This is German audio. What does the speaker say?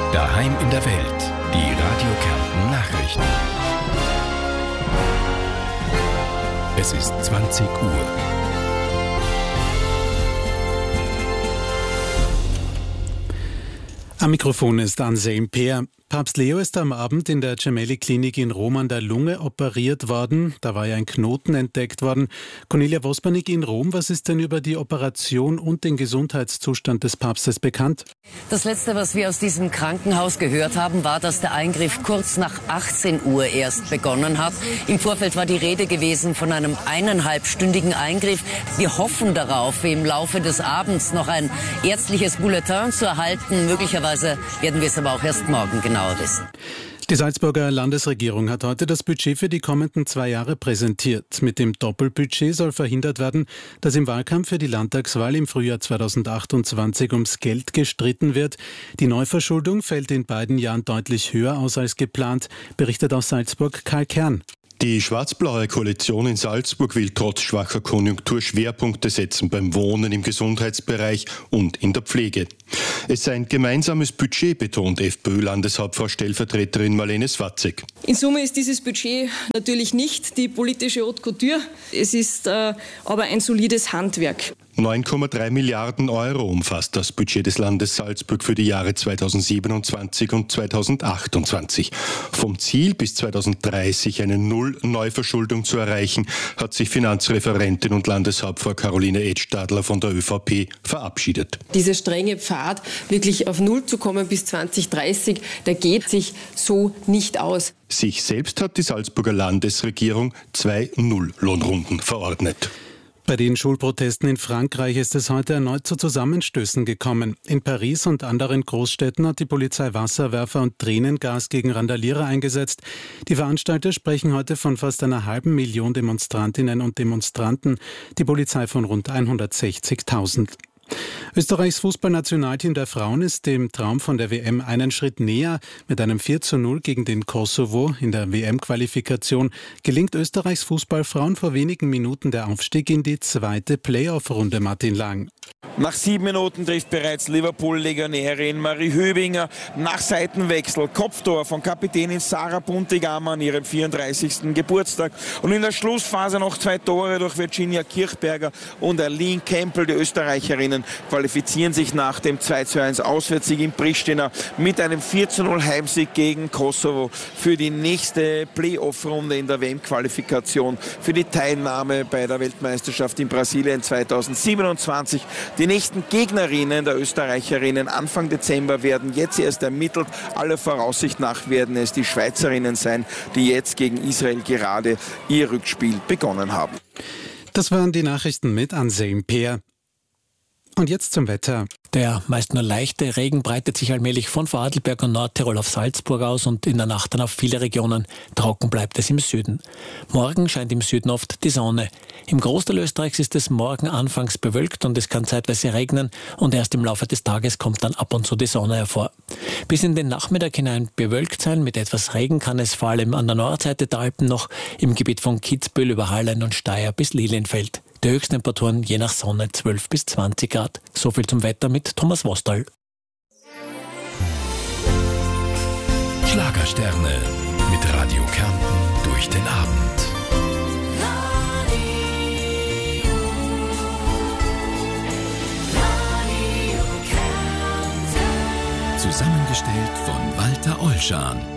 Daheim in der Welt. Die Radio Kärnten Nachrichten. Es ist 20 Uhr. Am Mikrofon ist Anselm Peer. Papst Leo ist am Abend in der Gemelli-Klinik in Rom an der Lunge operiert worden. Da war ja ein Knoten entdeckt worden. Cornelia Wospanik in Rom, was ist denn über die Operation und den Gesundheitszustand des Papstes bekannt? Das Letzte, was wir aus diesem Krankenhaus gehört haben, war, dass der Eingriff kurz nach 18 Uhr erst begonnen hat. Im Vorfeld war die Rede gewesen von einem 1,5-stündigen Eingriff. Wir hoffen darauf, im Laufe des Abends noch ein ärztliches Bulletin zu erhalten. Möglicherweise werden wir es aber auch erst morgen genauer wissen. Die Salzburger Landesregierung hat heute das Budget für die kommenden 2 Jahre präsentiert. Mit dem Doppelbudget soll verhindert werden, dass im Wahlkampf für die Landtagswahl im Frühjahr 2028 ums Geld gestritten wird. Die Neuverschuldung fällt in beiden Jahren deutlich höher aus als geplant, berichtet aus Salzburg Karl Kern. Die schwarz-blaue Koalition in Salzburg will trotz schwacher Konjunktur Schwerpunkte setzen beim Wohnen, im Gesundheitsbereich und in der Pflege. Es sei ein gemeinsames Budget, betont FPÖ-Landeshauptfrau-Stellvertreterin Marlene Swatzek. In Summe ist dieses Budget natürlich nicht die politische Haute Couture. Es ist aber ein solides Handwerk. 9,3 Milliarden Euro umfasst das Budget des Landes Salzburg für die Jahre 2027 und 2028. Vom Ziel, bis 2030 eine Null-Neuverschuldung zu erreichen, hat sich Finanzreferentin und Landeshauptfrau Caroline Edstadler von der ÖVP verabschiedet. Dieser strenge Pfad, wirklich auf Null zu kommen bis 2030, der geht sich so nicht aus. Sich selbst hat die Salzburger Landesregierung 2 Null-Lohnrunden verordnet. Bei den Schulprotesten in Frankreich ist es heute erneut zu Zusammenstößen gekommen. In Paris und anderen Großstädten hat die Polizei Wasserwerfer und Tränengas gegen Randalierer eingesetzt. Die Veranstalter sprechen heute von fast 500.000 Demonstrantinnen und Demonstranten, die Polizei von rund 160.000. Österreichs Fußballnationalteam der Frauen ist dem Traum von der WM einen Schritt näher. Mit einem 4:0 gegen den Kosovo in der WM-Qualifikation gelingt Österreichs Fußballfrauen vor wenigen Minuten der Aufstieg in die zweite Playoff-Runde, Martin Lang. Nach 7 Minuten trifft bereits Liverpool-Legionärin Marie Höbinger nach Seitenwechsel Kopftor von Kapitänin Sarah Buntigam an ihrem 34. Geburtstag. Und in der Schlussphase noch 2 Tore durch Virginia Kirchberger und Aline Campbell. Die Österreicherinnen qualifizieren sich nach dem 2:1 Auswärtssieg in Pristina mit einem 4:0 Heimsieg gegen Kosovo für die nächste Playoff-Runde in der WM-Qualifikation für die Teilnahme bei der Weltmeisterschaft in Brasilien 2027. Die nächsten Gegnerinnen der Österreicherinnen Anfang Dezember werden jetzt erst ermittelt. Aller Voraussicht nach werden es die Schweizerinnen sein, die jetzt gegen Israel gerade ihr Rückspiel begonnen haben. Das waren die Nachrichten mit Anselm Peer. Und jetzt zum Wetter. Der meist nur leichte Regen breitet sich allmählich von Vorarlberg und Nordtirol auf Salzburg aus und in der Nacht dann auf viele Regionen. Trocken bleibt es im Süden. Morgen scheint im Süden oft die Sonne. Im Großteil Österreichs ist es morgen anfangs bewölkt und es kann zeitweise regnen und erst im Laufe des Tages kommt dann ab und zu die Sonne hervor. Bis in den Nachmittag hinein bewölkt sein. Mit etwas Regen kann es vor allem an der Nordseite der Alpen noch im Gebiet von Kitzbühel über Hallein und Steyr bis Lilienfeld. Die Höchsttemperaturen je nach Sonne 12 bis 20 Grad. So viel zum Wetter mit Thomas Wostal. Schlagersterne mit Radio Kärnten durch den Abend. Radio Kärnten. Zusammengestellt von Walter Olschan.